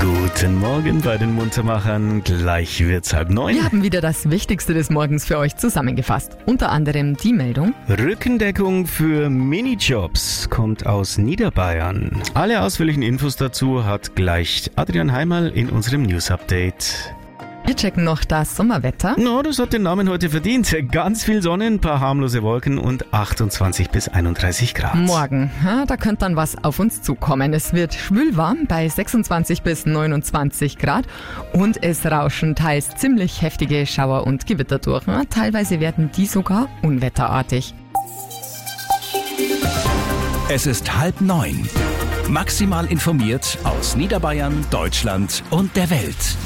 Guten Morgen bei den Muntermachern. Gleich wird's 8:30. Wir haben wieder das Wichtigste des Morgens für euch zusammengefasst. Unter anderem die Meldung: Rückendeckung für Minijobs kommt aus Niederbayern. Alle ausführlichen Infos dazu hat gleich Adrian Heimerl in unserem News-Update. Wir checken noch das Sommerwetter. Das hat den Namen heute verdient. Ganz viel Sonne, ein paar harmlose Wolken und 28 bis 31 Grad. Morgen, da könnte dann was auf uns zukommen. Es wird schwülwarm bei 26 bis 29 Grad und es rauschen teils ziemlich heftige Schauer und Gewitter durch. Teilweise werden die sogar unwetterartig. Es ist 8:30. Maximal informiert aus Niederbayern, Deutschland und der Welt.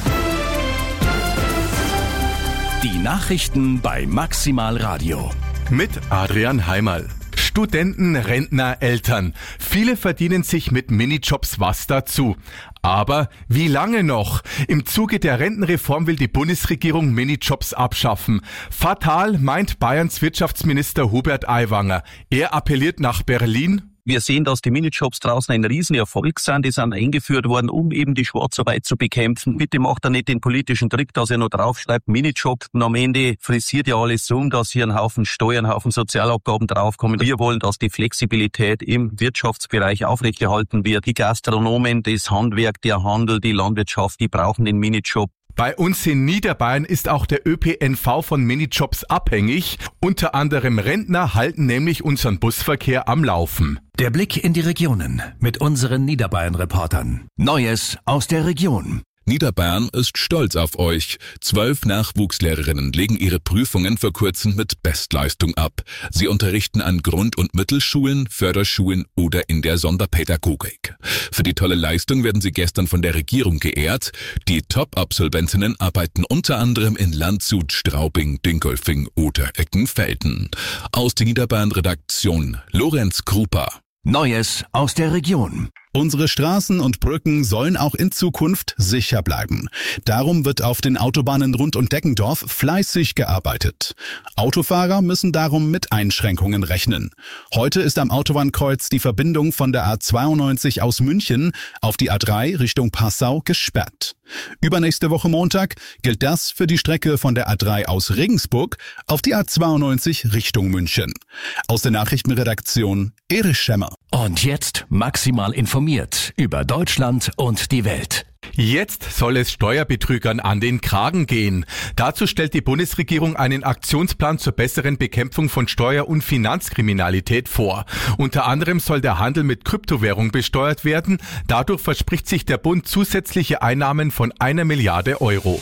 Die Nachrichten bei Maximal Radio. Mit Adrian Heimerl. Studenten, Rentner, Eltern. Viele verdienen sich mit Minijobs was dazu. Aber wie lange noch? Im Zuge der Rentenreform will die Bundesregierung Minijobs abschaffen. Fatal, meint Bayerns Wirtschaftsminister Hubert Aiwanger. Er appelliert nach Berlin. Wir sehen, dass die Minijobs draußen ein Riesenerfolg sind. Die sind eingeführt worden, um eben die Schwarzarbeit zu bekämpfen. Bitte macht da nicht den politischen Trick, dass er noch draufschreibt Minijob. Und am Ende frisiert ja alles so, dass hier ein Haufen Steuern, ein Haufen Sozialabgaben draufkommen. Wir wollen, dass die Flexibilität im Wirtschaftsbereich aufrechterhalten wird. Die Gastronomen, das Handwerk, der Handel, die Landwirtschaft, die brauchen den Minijob. Bei uns in Niederbayern ist auch der ÖPNV von Minijobs abhängig. Unter anderem Rentner halten nämlich unseren Busverkehr am Laufen. Der Blick in die Regionen mit unseren Niederbayern-Reportern. Neues aus der Region. Niederbayern ist stolz auf euch. 12 Nachwuchslehrerinnen legen ihre Prüfungen vor kurzem mit Bestleistung ab. Sie unterrichten an Grund- und Mittelschulen, Förderschulen oder in der Sonderpädagogik. Für die tolle Leistung werden sie gestern von der Regierung geehrt. Die Top-Absolventinnen arbeiten unter anderem in Landshut, Straubing, Dingolfing oder Eckenfelden. Aus der Niederbayern-Redaktion Lorenz Krupa. Neues aus der Region. Unsere Straßen und Brücken sollen auch in Zukunft sicher bleiben. Darum wird auf den Autobahnen rund um Deggendorf fleißig gearbeitet. Autofahrer müssen darum mit Einschränkungen rechnen. Heute ist am Autobahnkreuz die Verbindung von der A92 aus München auf die A3 Richtung Passau gesperrt. Übernächste Woche Montag gilt das für die Strecke von der A3 aus Regensburg auf die A92 Richtung München. Aus der Nachrichtenredaktion Erich Schemmer. Und jetzt maximal informiert über Deutschland und die Welt. Jetzt soll es Steuerbetrügern an den Kragen gehen. Dazu stellt die Bundesregierung einen Aktionsplan zur besseren Bekämpfung von Steuer- und Finanzkriminalität vor. Unter anderem soll der Handel mit Kryptowährung besteuert werden. Dadurch verspricht sich der Bund zusätzliche Einnahmen von 1 Milliarde Euro.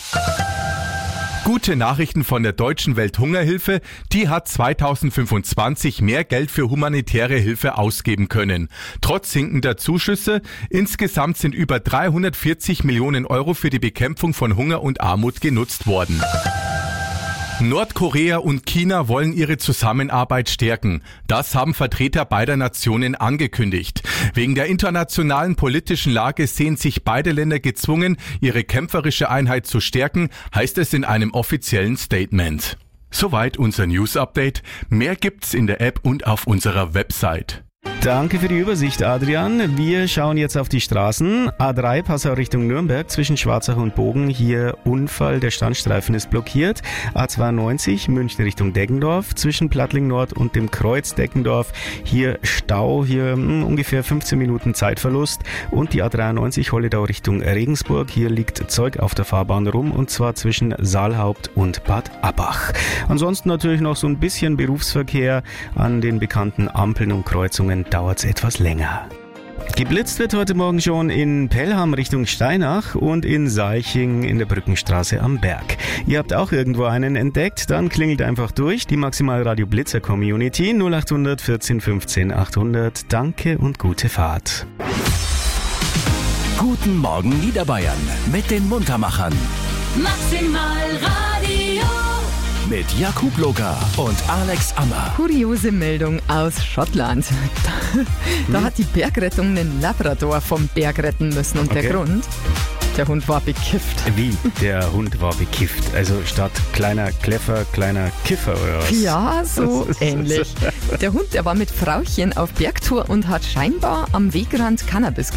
Gute Nachrichten von der Deutschen Welthungerhilfe, die hat 2025 mehr Geld für humanitäre Hilfe ausgeben können. Trotz sinkender Zuschüsse, insgesamt sind über 340 Millionen Euro für die Bekämpfung von Hunger und Armut genutzt worden. Nordkorea und China wollen ihre Zusammenarbeit stärken. Das haben Vertreter beider Nationen angekündigt. Wegen der internationalen politischen Lage sehen sich beide Länder gezwungen, ihre kämpferische Einheit zu stärken, heißt es in einem offiziellen Statement. Soweit unser News-Update. Mehr gibt's in der App und auf unserer Website. Danke für die Übersicht, Adrian. Wir schauen jetzt auf die Straßen. A3 Passau Richtung Nürnberg zwischen Schwarzach und Bogen. Hier Unfall, der Standstreifen ist blockiert. A92 München Richtung Deggendorf zwischen Plattling Nord und dem Kreuz Deggendorf. Hier Stau, hier ungefähr 15 Minuten Zeitverlust. Und die A93 Holledau Richtung Regensburg. Hier liegt Zeug auf der Fahrbahn rum und zwar zwischen Saalhaupt und Bad Abbach. Ansonsten natürlich noch so ein bisschen Berufsverkehr an den bekannten Ampeln und Kreuzungen. Dauert es etwas länger. Geblitzt wird heute Morgen schon in Pelham Richtung Steinach und in Seiching in der Brückenstraße am Berg. Ihr habt auch irgendwo einen entdeckt? Dann klingelt einfach durch. Die Maximalradio Blitzer Community 0800 14 15 800. Danke und gute Fahrt. Guten Morgen Niederbayern mit den Muntermachern. Maximalradio. Mit Jakub Locker und Alex Ammer. Kuriose Meldung aus Schottland. Da hat die Bergrettung einen Labrador vom Berg retten müssen. Und der Grund? Der Hund war bekifft. Wie? Der Hund war bekifft? Also statt kleiner Kleffer, kleiner Kiffer oder was? Ja, so ähnlich. Der Hund, der war mit Frauchen auf Bergtour und hat scheinbar am Wegrand Cannabis